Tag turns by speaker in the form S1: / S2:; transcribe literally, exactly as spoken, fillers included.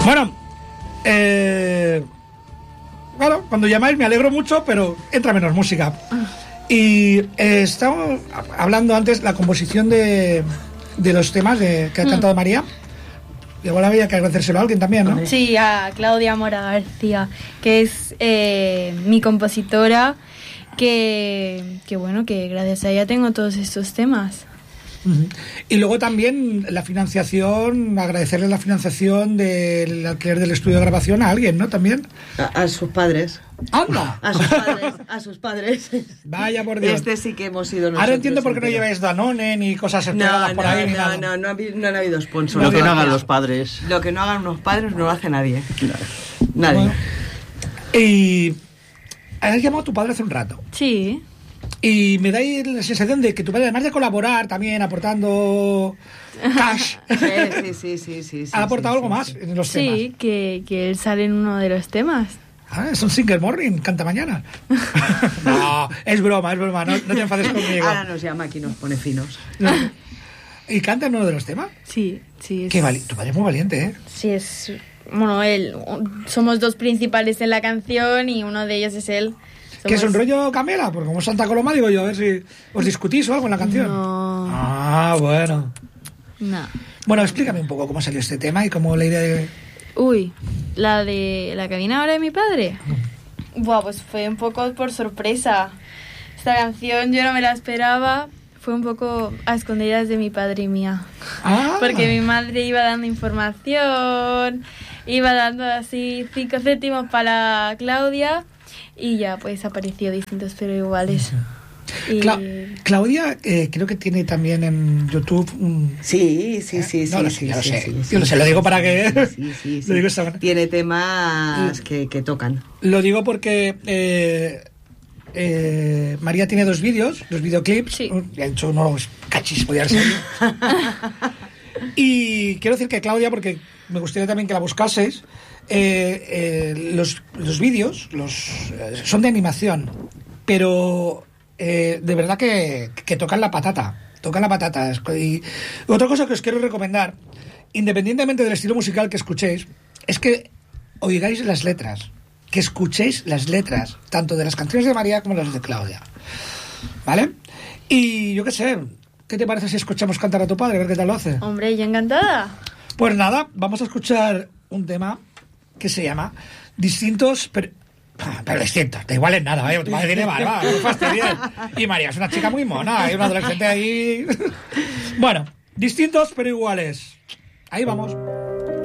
S1: Bueno, eh, bueno, cuando llamáis me alegro mucho, pero entra menos música. Y eh, estamos hablando antes la composición de, de los temas de, que ha cantado mm. María. Igual había que agradecérselo a alguien también, ¿no?
S2: Sí, a Claudia Mora García, que es eh, mi compositora, que, que bueno, que gracias a ella tengo todos estos temas.
S1: Uh-huh. Y luego también la financiación, agradecerle la financiación del alquiler del estudio de grabación a alguien, ¿no? También.
S3: A, a sus padres.
S1: ¡Anda!
S3: A sus padres, a sus padres.
S1: Vaya por Dios.
S3: Este sí que hemos sido nosotros.
S1: Ahora entiendo por qué no lleváis Danone ni cosas esperadas
S3: no,
S1: por
S3: no,
S1: ahí.
S3: No,
S1: ni nada.
S3: no, no, no, ha, no han habido sponsors.
S4: Lo que no hagan los padres.
S3: Lo que no hagan unos padres no lo hace nadie. Nadie.
S1: Bueno, y has llamado a tu padre hace un rato.
S2: Sí.
S1: Y me da ahí la sensación de que tu padre, además de colaborar también aportando cash,
S3: sí, sí, sí, sí, sí,
S1: ha aportado
S3: sí,
S1: algo
S3: sí,
S1: más
S3: sí.
S1: en los temas.
S2: Sí, que, que él sale en uno de los temas.
S1: Ah, es un single morning, canta mañana. No, es broma, es broma, no, no te enfades conmigo.
S3: Ahora nos llama aquí y nos pone finos.
S1: No. ¿Y canta en uno de los temas?
S2: Sí, sí. Es...
S1: Qué vali- tu padre es muy valiente, ¿eh?
S2: Sí, es... Bueno, él... Somos dos principales en la canción y uno de ellos es él. Somos...
S1: ¿Que es un rollo Camela? Porque como Santa Coloma, digo yo, a ver si os discutís o algo en la canción.
S2: No.
S1: Ah, bueno.
S2: No.
S1: Bueno, explícame un poco cómo salió este tema y cómo la idea de...
S2: Uy, la de la que viene ahora de mi padre. Buah, pues fue un poco por sorpresa. Esta canción yo no me la esperaba. Fue un poco a escondidas de mi padre y mía.
S1: Ah.
S2: Porque mi madre iba dando información, iba dando así cinco céntimos para Claudia y ya pues apareció distintos pero iguales. Y...
S1: Cla- Claudia eh, creo que tiene también en YouTube un...
S3: Sí, sí, sí,
S1: eh,
S3: sí.
S1: no, lo
S3: sí,
S1: sé, ya lo
S3: sí,
S1: sé.
S3: sí,
S1: Yo
S3: sí,
S1: lo sé, lo digo para que...
S3: Sí, sí, sí, sí.
S1: Lo digo esta manera.
S3: Tiene temas que, que tocan.
S1: Lo digo porque eh, eh, María tiene dos vídeos, dos videoclips.
S2: Sí.
S1: Ya he hecho unos cachis, podía ser. Y quiero decir que Claudia, porque me gustaría también que la buscaseis, eh, eh, los, los vídeos los, eh, son de animación, pero eh, de verdad que, que tocan la patata. Tocan la patata. Y otra cosa que os quiero recomendar, independientemente del estilo musical que escuchéis, es que oigáis las letras, que escuchéis las letras, tanto de las canciones de María como las de Claudia. ¿Vale? Y yo qué sé, ¿qué te parece si escuchamos cantar a tu padre? A ver qué tal lo hace.
S2: Hombre, yo encantada.
S1: Pues nada, vamos a escuchar un tema que se llama Distintos, pero, pero distintos, da igual en nada, ¿eh? Tu madre tiene mal, va, no fastidies. Y María es una chica muy mona, hay una adolescente ahí. Bueno, distintos pero iguales. Ahí vamos.